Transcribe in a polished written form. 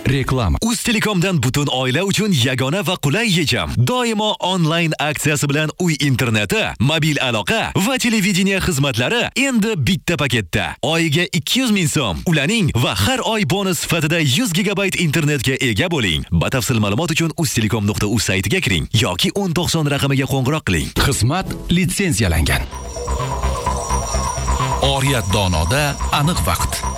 Reklama. Uz-Telekomdan butun oila uchun yagona va qulay yechim. Doimo onlayn aksiyasi bilan uy interneti, mobil aloqa va televideniye xizmatlari endi bitta paketda. Oyiga 200 ming so'm. Ulaning va har oy bonus sifatida 100 gigabayt internetga ega bo'ling. Batafsil ma'lumot uchun uztelekom.uz saytiga kiring yoki 1090 raqamiga qo'ng'iroq qiling. Xizmat litsenziyalangan. Oriyat donoda aniq vaqt.